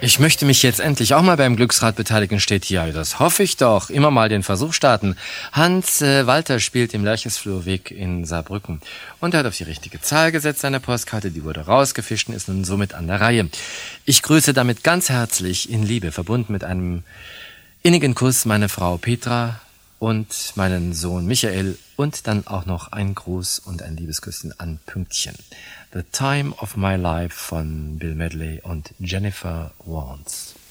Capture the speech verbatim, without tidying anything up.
Ich möchte mich jetzt endlich auch mal beim Glücksrad beteiligen, steht hier. Das hoffe ich doch. Immer mal den Versuch starten. Hans äh, Walter spielt im Lerchesflurweg in Saarbrücken. Und er hat auf die richtige Zahl gesetzt, seine Postkarte. Die wurde rausgefischt und ist nun somit an der Reihe. Ich grüße damit ganz herzlich in Liebe, verbunden mit einem innigen Kuss, meine Frau Petra und meinen Sohn Michael. Und dann auch noch ein Gruß und ein Liebesküsschen an Pünktchen. The Time of My Life von Bill Medley und Jennifer Warnes.